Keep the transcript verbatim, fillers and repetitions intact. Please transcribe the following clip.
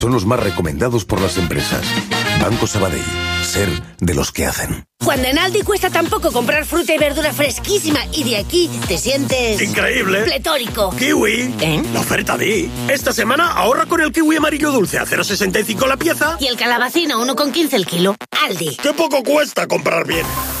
son los más recomendados por las empresas. Banco Sabadell. Ser de los que hacen. Cuando en Aldi cuesta tan poco comprar fruta y verdura fresquísima y de aquí te sientes... ¡increíble! ¡Pletórico! ¡Kiwi! ¿Eh? La oferta Di. Esta semana ahorra con el kiwi amarillo dulce a cero coma sesenta y cinco la pieza. Y el calabacín a uno con quince el kilo. Aldi. ¡Qué poco cuesta comprar bien!